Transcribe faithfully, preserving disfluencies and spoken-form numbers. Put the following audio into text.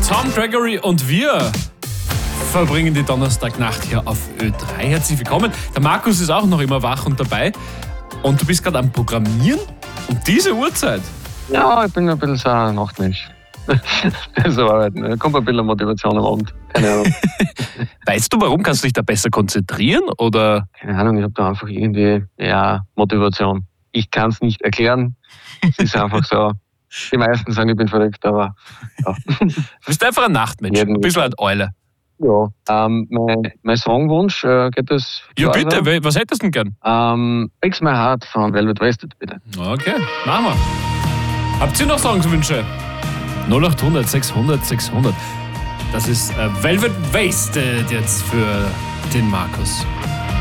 Tom Gregory und wir verbringen die Donnerstagnacht hier auf Ö drei. Herzlich willkommen. Der Markus ist auch noch immer wach und dabei. Und du bist gerade am Programmieren um diese Uhrzeit. Ja, ich bin ein bisschen so ein Nachtmensch. So arbeiten. Da kommt ein bisschen Motivation am Abend. Keine Ahnung. Weißt du, warum? Kannst du dich da besser konzentrieren? Oder? Keine Ahnung, ich habe da einfach irgendwie ja, Motivation. Ich kann es nicht erklären. Es ist einfach so. Die meisten sagen, ich bin verrückt, aber ja. Du bist einfach ein Nachtmensch. Jeden Ein bisschen eine Eule. Ja. Ähm, mein, mein Songwunsch, äh, geht das? Ja, klar, bitte. oder? We- Was hättest du denn gern? Ähm, Fix My Heart von Velvet Wasted, bitte. Okay, machen wir. Habt ihr noch Songswünsche? null acht hundert sechshundert sechshundert. Das ist äh, Velvet Wasted jetzt für den Markus.